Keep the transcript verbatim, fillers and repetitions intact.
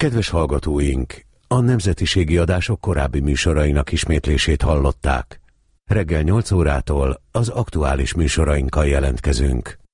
Kedves hallgatóink, a nemzetiségi adások korábbi műsorainak ismétlését hallották. Reggel nyolc órától az aktuális műsorainkkal jelentkezünk.